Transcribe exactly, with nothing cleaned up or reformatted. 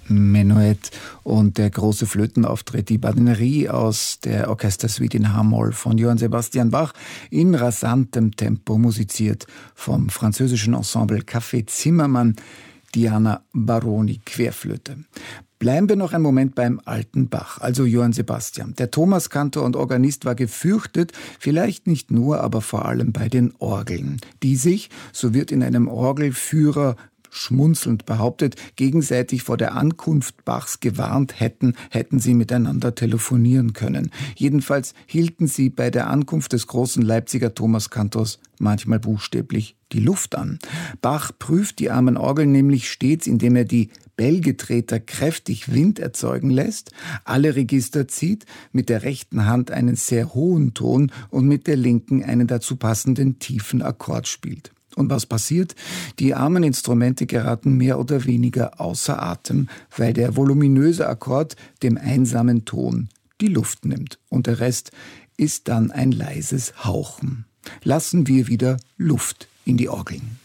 Menuett und der große Flötenauftritt, die Badinerie aus der Orchestersuite in H-Moll von Johann Sebastian Bach in rasantem Tempo musiziert vom französischen Ensemble Café Zimmermann, Diana Baroni Querflöte. Bleiben wir noch einen Moment beim alten Bach, also Johann Sebastian. Der Thomaskantor und Organist war gefürchtet, vielleicht nicht nur, aber vor allem bei den Orgeln, die sich, so wird in einem Orgelführer schmunzelnd behauptet, gegenseitig vor der Ankunft Bachs gewarnt hätten, hätten sie miteinander telefonieren können. Jedenfalls hielten sie bei der Ankunft des großen Leipziger Thomaskantors manchmal buchstäblich die Luft an. Bach prüft die armen Orgeln nämlich stets, indem er die Bellgetreter kräftig Wind erzeugen lässt, alle Register zieht, mit der rechten Hand einen sehr hohen Ton und mit der linken einen dazu passenden tiefen Akkord spielt. Und was passiert? Die armen Instrumente geraten mehr oder weniger außer Atem, weil der voluminöse Akkord dem einsamen Ton die Luft nimmt. Und der Rest ist dann ein leises Hauchen. Lassen wir wieder Luft in die Orgeln.